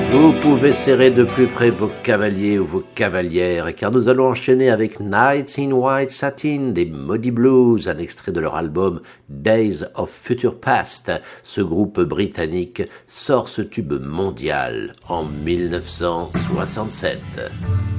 Vous pouvez serrer de plus près vos cavaliers ou vos cavalières, car nous allons enchaîner avec Nights in White Satin des Moody Blues, un extrait de leur album Days of Future Past. Ce groupe britannique sort ce tube mondial en 1967.